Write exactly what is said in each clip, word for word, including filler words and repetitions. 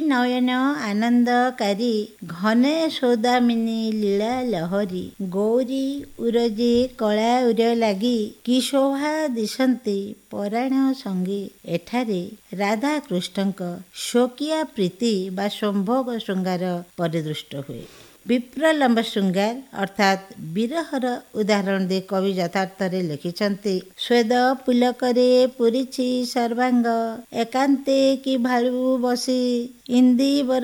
নয়ন আনন্দকারী ঘনে সৌদামিনী লীলা লহରୀ ଗୌରୀ ଉରଜେ କଳା ଉର ଲାଗି କି ଶୋଭା ଦିଶନ୍ତି ପରାଣ ସଙ୍ଗୀ। ଏଠାରେ ରାଧାକୃଷ୍ଣଙ୍କ ସ୍ୱକୀୟ ପ୍ରୀତି ବା ସମ୍ଭୋଗ ଶୃଙ୍ଗାର ପରିଦୃଷ୍ଟ ହୁଏ। ବିପ୍ରଲମ୍ବ ଶୃଙ୍ଗାର ଅର୍ଥାତ୍ ବିରହର ଉଦାହରଣ ଦେଇ କବି ଯଥାର୍ଥରେ ଲେଖିଛନ୍ତି ସ୍ୱେଦ ପୁଲକରେ ପୁରିଛି ସର୍ବାଙ୍ଗ ଏକାନ୍ତେ କି ଭାଳୁ ବସି ଇନ୍ଦିବର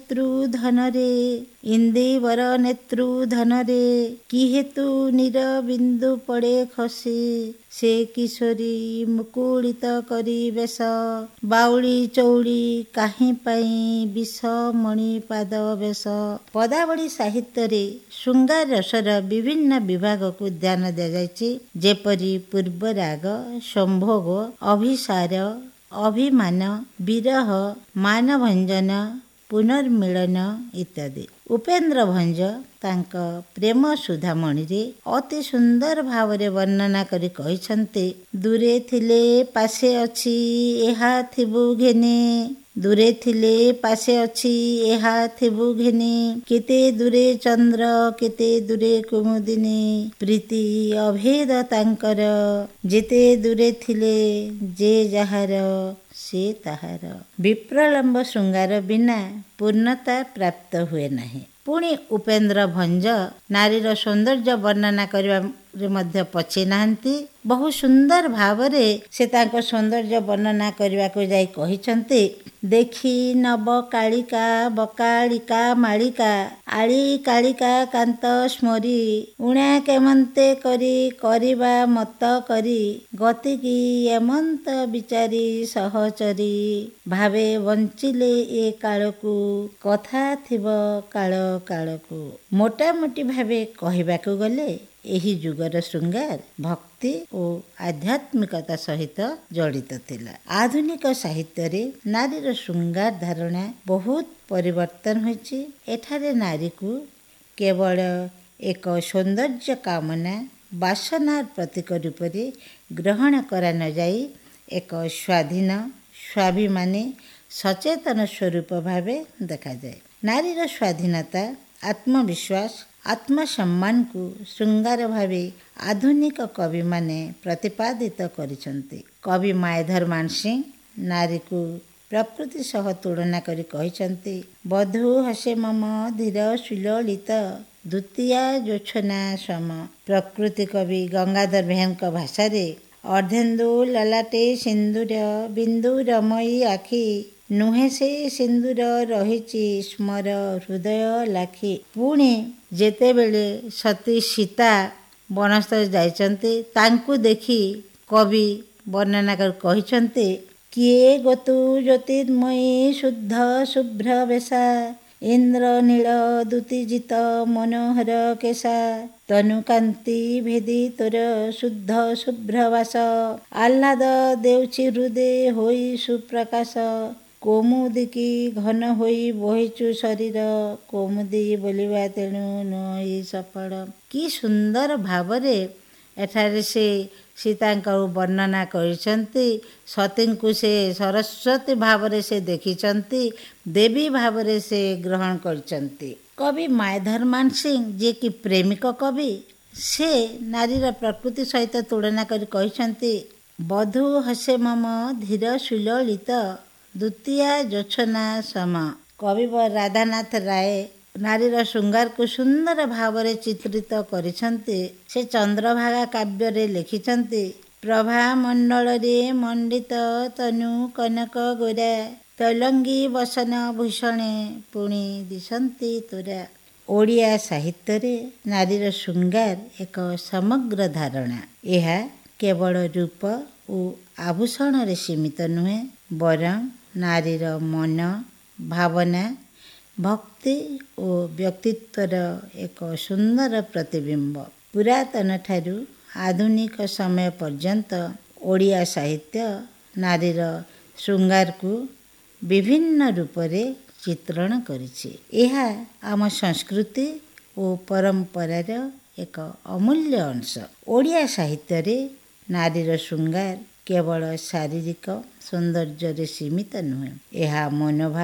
ନେତୃଧନରେ ଇନ୍ଦିବର ନେତୃଧନରେ କି ହେତୁ ନୀର ବିନ୍ଦୁ ପଡ଼େ ଖସି ସେ କିଶୋରୀ ମୁକୁଳିତ କରି ବେଶ ବାଉଳି ଚଉଳି କାହିଁ ପାଇଁ ବିଷ ମଣି ପାଦ ବେଶ। ପଦାବଳୀ ସାହିତ୍ୟରେ ଶୃଙ୍ଗାର ରସର ବିଭିନ୍ନ ବିଭାଗକୁ ଧ୍ୟାନ ଦିଆଯାଇଛି, ଯେପରି ପୂର୍ବରାଗ, ସମ୍ଭୋଗ, ଅଭିସାର, ଅଭିମାନ, ବିରହ, ମାନଭଞ୍ଜନ, ପୁନର୍ମିଳନ ଇତ୍ୟାଦି। ଉପେନ୍ଦ୍ର ଭଞ୍ଜ ତାଙ୍କ ପ୍ରେମ ସୁଧାମଣିରେ ଅତି ସୁନ୍ଦର ଭାବରେ ବର୍ଣ୍ଣନା କରି କହିଛନ୍ତି ଦୂରେ ଥିଲେ ପାଶେ ଅଛି ଏହା ଥିବୁ ଘେନେ ଦୂରେ ଥିଲେ ପାଶେ ଅଛି ଏହା ଥିବୁ ଘେନେ କେତେ ଦୂରେ ଚନ୍ଦ୍ର କେତେ ଦୂରେ କୁମୁଦିନୀ ପ୍ରୀତି ଅଭେଦ ତାଙ୍କର ଯେତେ ଦୂରେ ଥିଲେ ଯେ ଯାହାର ସେ ତାହାର। ବିପ୍ରଲମ୍ବ ଶୃଙ୍ଗାର ବିନା ପୂର୍ଣ୍ଣତା ପ୍ରାପ୍ତ ହୁଏ ନାହିଁ। ପୁଣି ଉପେନ୍ଦ୍ର ଭଞ୍ଜ ନାରୀର ସୌନ୍ଦର୍ଯ୍ୟ ବର୍ଣ୍ଣନା କରିବାରେ ମଧ୍ୟ ପଛେଇ ନାହାନ୍ତି। ବହୁ ସୁନ୍ଦର ଭାବରେ ସେ ତାଙ୍କ ସୌନ୍ଦର୍ଯ୍ୟ ବର୍ଣ୍ଣନା କରିବାକୁ ଯାଇ କହିଛନ୍ତି ଦେଖି ନବ କାଳିକା ବକାଳିକା ମାଳିକା ଆଳି କାଳିକା କାନ୍ତ ସ୍ମରି ଉଣା କେମନ୍ତେ କରି କରିବା ମତ କରି ଗତିକି ଏମନ୍ତ ବିଚାରି ସହଚରି ଭାବେ ବଞ୍ଚିଲେ ଏ କାଳକୁ କଥା ଥିବ କାଳ କାଳକୁ। ମୋଟାମୋଟି ଭାବେ କହିବାକୁ ଗଲେ ଏହି ଯୁଗର ଶୃଙ୍ଗାର ଭକ୍ତି ଓ ଆଧ୍ୟାତ୍ମିକତା ସହିତ ଜଡ଼ିତ ଥିଲା। ଆଧୁନିକ ସାହିତ୍ୟରେ ନାରୀର ଶୃଙ୍ଗାର ଧାରଣା ବହୁତ ପରିବର୍ତ୍ତନ ହୋଇଛି। ଏଠାରେ ନାରୀକୁ କେବଳ ଏକ ସୌନ୍ଦର୍ଯ୍ୟ କାମନା ବାସନାର ପ୍ରତୀକ ରୂପରେ ଗ୍ରହଣ କରାନଯାଇ ଏକ ସ୍ୱାଧୀନ ସ୍ୱାଭିମାନୀ ସଚେତନ ସ୍ୱରୂପ ଭାବେ ଦେଖାଯାଏ। ନାରୀର ସ୍ୱାଧୀନତା ଆତ୍ମବିଶ୍ୱାସ ଆତ୍ମସମ୍ମାନକୁ ଶୃଙ୍ଗାର ଭାବେ ଆଧୁନିକ କବିମାନେ ପ୍ରତିପାଦିତ କରିଛନ୍ତି। କବି ମାୟାଧର ମାନସିଂହ ନାରୀକୁ ପ୍ରକୃତି ସହ ତୁଳନା କରି କହିଛନ୍ତି ବଧୂ ହସେ ମମ ଧୀର ସୁଲଳିତ ଦ୍ୱିତୀୟା ଜ୍ୟୋତ୍ସ୍ନା ସମ। ପ୍ରକୃତି କବି ଗଙ୍ଗାଧର ମେହେରଙ୍କ ଭାଷାରେ ଅର୍ଦ୍ଧେନ୍ଦୁ ଲଲାଟେ ସିନ୍ଦୁର ବିନ୍ଦୁ ରମୟୀ ଆଖି ନୁହେଁ ସେ ସିନ୍ଦୁର ରହିଛି ସ୍ମର ହୃଦୟ ଲାଖି। ପୁଣି ଯେତେବେଳେ ସତୀ ସୀତା ବନସ୍ତରେ ଯାଇଛନ୍ତି ତାଙ୍କୁ ଦେଖି କବି ବର୍ଣ୍ଣନା କରି କହିଛନ୍ତି କିଏ ଗୋତୁ ଜ୍ୟୋତିର୍ମୟୀ ଶୁଦ୍ଧ ଶୁଭ୍ର ବେଶା ଇନ୍ଦ୍ର ନୀଳ ଦ୍ୟୁତିଜିତ ମନୋହର କେଶା ତନୁକାନ୍ତି ଭେଦି ତୋର ଶୁଦ୍ଧ ଶୁଭ୍ର ବାସ ଆହ୍ଲାଦ ଦେଉଛି ହୃଦେ ହୋଇ ସୁପ୍ରକାଶ କୌମୁଦିକି ଘନ ହୋଇ ବହିଛୁ ଶରୀର କୌମୁଦି ବୋଲିବା ତେଣୁ ନଈ ସଫଳ। କି ସୁନ୍ଦର ଭାବରେ ଏଠାରେ ସେ ସୀତାଙ୍କ ବର୍ଣ୍ଣନା କରିଛନ୍ତି। ସତୀଙ୍କୁ ସେ ସରସ୍ୱତୀ ଭାବରେ ସେ ଦେଖିଛନ୍ତି, ଦେବୀ ଭାବରେ ସେ ଗ୍ରହଣ କରିଛନ୍ତି। କବି ମାୟାଧର ମାନସିଂହ ଯିଏକି ପ୍ରେମିକ କବି, ସେ ନାରୀର ପ୍ରକୃତି ସହିତ ତୁଳନା କରି କହିଛନ୍ତି ବଧୂ ହସେ ମମ ଧୀର ସୁଲଳିତ ଦ୍ୱିତୀୟା ଜ୍ୟୋତ୍ସ୍ନା ସମ। କବିବର ରାଧାନାଥ ରାୟ ନାରୀର ଶୃଙ୍ଗାରକୁ ସୁନ୍ଦର ଭାବରେ ଚିତ୍ରିତ କରିଛନ୍ତି। ସେ ଚନ୍ଦ୍ରଭାଗା କାବ୍ୟରେ ଲେଖିଛନ୍ତି ପ୍ରଭା ମଣ୍ଡଳରେ ମଣ୍ଡିତ ତନୁ କନକ ଗୋରା ତୈଲଙ୍ଗୀ ବସନ ଭୂଷଣେ ପୁଣି ଦିଶନ୍ତି ତୋରା। ଓଡ଼ିଆ ସାହିତ୍ୟରେ ନାରୀର ଶୃଙ୍ଗାର ଏକ ସମଗ୍ର ଧାରଣା। ଏହା କେବଳ ରୂପ ଓ ଆଭୂଷଣରେ ସୀମିତ ନୁହେଁ, ବରଂ ନାରୀର ମନ ଭାବନା ଭକ୍ତି ଓ ବ୍ୟକ୍ତିତ୍ୱର ଏକ ସୁନ୍ଦର ପ୍ରତିବିମ୍ବ। ପୁରାତନ ଠାରୁ ଆଧୁନିକ ସମୟ ପର୍ଯ୍ୟନ୍ତ ଓଡ଼ିଆ ସାହିତ୍ୟ ନାରୀର ଶୃଙ୍ଗାରକୁ ବିଭିନ୍ନ ରୂପରେ ଚିତ୍ରଣ କରିଛି। ଏହା ଆମ ସଂସ୍କୃତି ଓ ପରମ୍ପରାର ଏକ ଅମୂଲ୍ୟ ଅଂଶ। ଓଡ଼ିଆ ସାହିତ୍ୟରେ ନାରୀର ଶୃଙ୍ଗାର କେବଳ ଶାରୀରିକ ସୌନ୍ଦର୍ଯ୍ୟରେ ସୀମିତ ନୁହେଁ, ଏହା ମନୋଭାବ